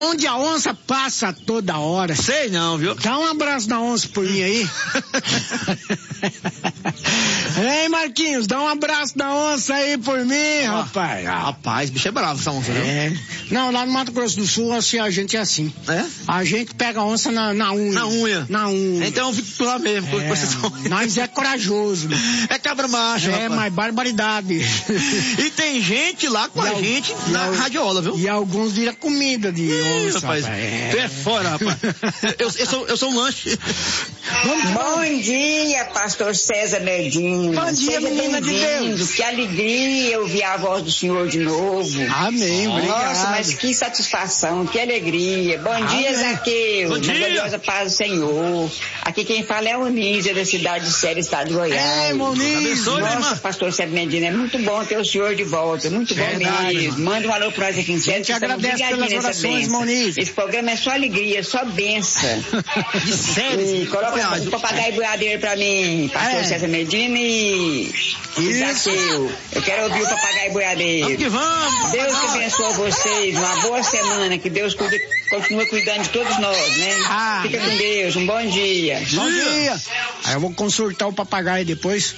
Onde a onça passa toda hora. Sei não, viu? Dá um abraço na onça por mim aí. Ei, Marquinhos, dá um abraço na onça aí por mim, rapaz. Rapaz, bicho é bravo essa onça, viu? Não, lá no Mato Grosso do Sul, assim, a gente é assim. É? A gente pega a onça na unha. Na unha? Na unha. Então eu fico lá mesmo. Nós é corajoso. É cabra macho, rapaz. Mas barbaridade. E tem gente lá com a gente na radiola, viu? E alguns viram comida de onça, rapaz. Tu é fora, rapaz. eu sou um lanche. Bom dia, pastor César Medina. Bom dia, menina de Deus. Que alegria ouvir a voz do Senhor de novo. Amém, obrigado. Nossa, mas que satisfação, que alegria. Bom dia, Zaqueu. Bom dia. Na gloriosa paz do Senhor. Aqui quem fala é a Onísia, da cidade de Série, estado de Goiás. Nossa, pastor César Medina, é muito bom ter o senhor de volta. Muito bom mesmo. Manda um alô pra nós aqui em Série. Te agradeço pelas orações, Moniz. Esse programa é só alegria, só benção. De série. Coloca um papagaio boiadeiro pra mim, pastor César Medina e Zaqueu. Eu quero ouvir o papagaio boiadeiro. Vamos que vamos. Deus que abençoe vocês, uma boa semana, que Deus continue cuidando de todos nós, né? Fica com Deus, um bom dia. Bom dia. Aí eu vou consultar o papagaio depois.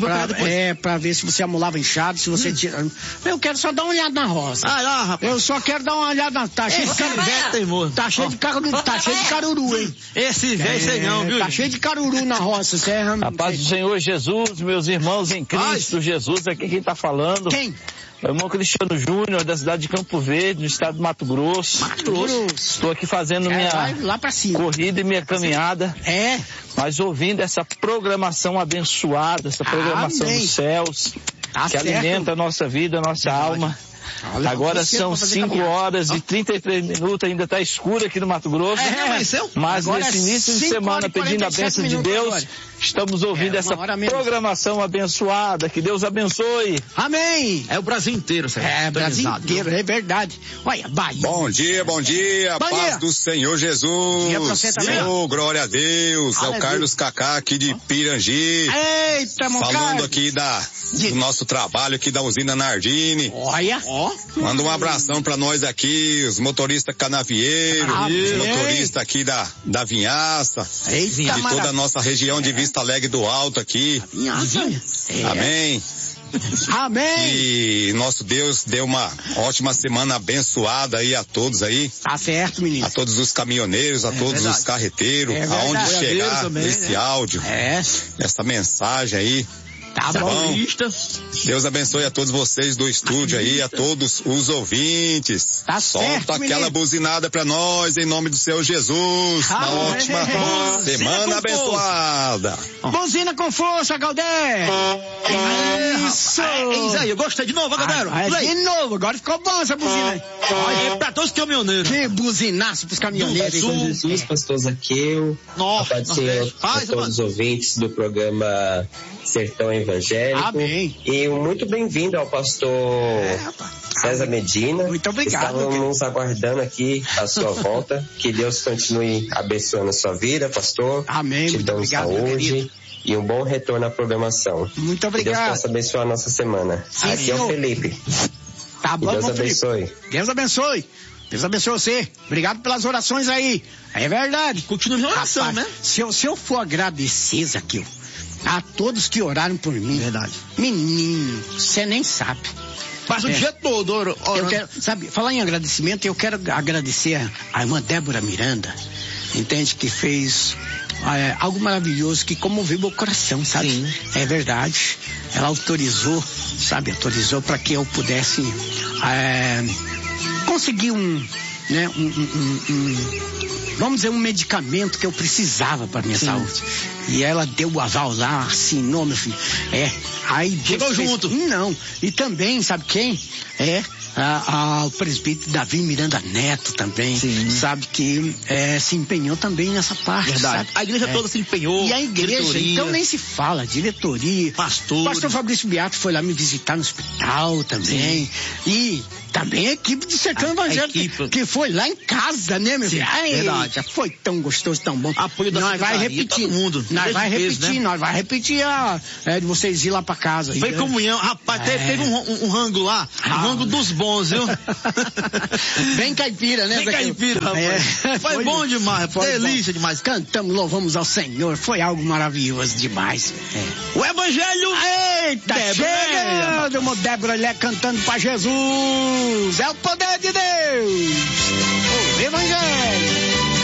Pra ver se você amolava inchado, se você tira. Eu quero só dar uma olhada na roça. Rapaz. Eu só quero dar uma olhada na. Tá cheio de caruru. Tá cheio de caruru, hein? Esse velho sei não, viu? Tá cheio de caruru na roça, Serra. A paz do Senhor Jesus, meus irmãos em Cristo Jesus, aqui quem tá falando. Quem? Meu irmão Cristiano Júnior, da cidade de Campo Verde, no estado do Mato Grosso. Estou aqui fazendo minha lá pra cima. corrida e minha caminhada. Mas ouvindo essa programação abençoada, essa programação dos céus, que alimenta a nossa vida, a nossa alma. Agora são 5 horas e 33 minutos, ainda está escuro aqui no Mato Grosso. Mas agora nesse início de semana, pedindo a bênção de Deus, estamos ouvindo essa programação abençoada. Que Deus abençoe. Amém. É o Brasil inteiro, Sérgio. O Brasil inteiro, é verdade. Olha, Bahia. Bom dia. Paz do Senhor Jesus. Dia pra você também. Oh, glória a Deus. É o Carlos Cacá aqui de Pirangi. Eita, meu falando aqui do nosso trabalho aqui da usina Nardini. Olha. Manda um abração pra nós aqui, os motoristas canavieiros, os motoristas aqui da Vinhaça, de toda a nossa região de Vista Alegre do Alto aqui. Amém. Amém. E nosso Deus deu uma ótima semana abençoada aí a todos aí. Tá certo, menino. A todos os caminhoneiros, a todos os carreteiros, aonde chegar esse áudio, essa mensagem aí. Tá bom. Deus abençoe a todos vocês do estúdio aí, a todos os ouvintes. Tá certo, solta aquela buzinada pra nós, em nome do Senhor Jesus. Uma ótima semana abençoada. Buzina com força, Galdé. Isso. Aí, eu gostei de novo, galera. De novo, agora ficou bom essa buzina. É pra todos os caminhoneiros. Que buzinaço pros caminhoneiros. Jesus, pastor Zaqueu. Paz do Senhor a todos os ouvintes do programa Sertão Evangélico. Amém. E muito bem-vindo ao pastor César Medina. Muito obrigado. Estávamos aguardando aqui a sua volta. Que Deus continue abençoando a sua vida, pastor. Amém. Te dando saúde e um bom retorno à programação. Muito obrigado. Que Deus possa abençoar a nossa semana. Sim, aqui é o Felipe. Tá bom, Deus abençoe. Deus abençoe. Deus abençoe você. Obrigado pelas orações aí. É verdade. Continua em oração, rapaz, né? Se eu for agradecer, Zaqueu, a todos que oraram por mim. Verdade. Menino, você nem sabe. Passa o dia todo orando. Eu quero, sabe, falar em agradecimento, eu quero agradecer a irmã Débora Miranda, entende, que fez algo maravilhoso que comoveu meu coração, sabe? Sim. É verdade. Ela autorizou para que eu pudesse conseguir vamos dizer, um medicamento que eu precisava para minha saúde. E ela deu o aval lá, assinou, meu filho. Aí chegou junto. Não. E também, sabe quem? O presbítero Davi Miranda Neto também. Sim. Sabe que se empenhou também nessa parte. Verdade. Sabe? A igreja toda se empenhou. E a igreja, diretoria. Então nem se fala, diretoria. Pastor Fabrício Beato foi lá me visitar no hospital também. Sim. E também a equipe de Sertão Evangélico, que foi lá em casa, né, meu filho? Verdade. Foi tão gostoso, tão bom. Apoio da Nós vai repetir. nós vai repetir de vocês ir lá pra casa. Foi comunhão, rapaz, teve um rango lá, o rango dos bons, viu? Bem caipira, né? Bem caipira, rapaz. Foi bom demais, delícia demais. Cantamos, louvamos ao Senhor, foi algo maravilhoso demais. O Evangelho... Eita, chegando, Débora cantando pra Jesus, é o poder de Deus, o Evangelho.